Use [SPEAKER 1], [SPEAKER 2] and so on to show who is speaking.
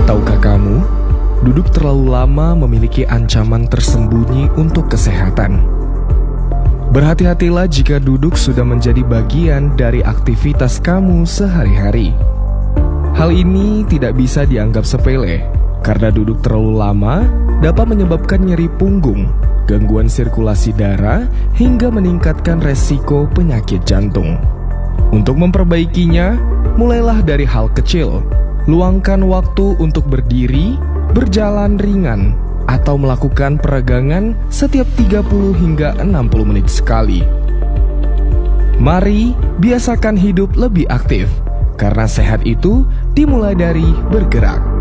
[SPEAKER 1] Tahukah kamu, duduk terlalu lama memiliki ancaman tersembunyi untuk kesehatan. Berhati-hatilah jika duduk sudah menjadi bagian dari aktivitas kamu sehari-hari. Hal ini tidak bisa dianggap sepele, karena duduk terlalu lama dapat menyebabkan nyeri punggung, gangguan sirkulasi darah, hingga meningkatkan resiko penyakit jantung. Untuk memperbaikinya, mulailah dari hal kecil. Luangkan waktu untuk berdiri, berjalan ringan, atau melakukan peregangan setiap 30 hingga 60 menit sekali. Mari biasakan hidup lebih aktif, karena sehat itu dimulai dari bergerak.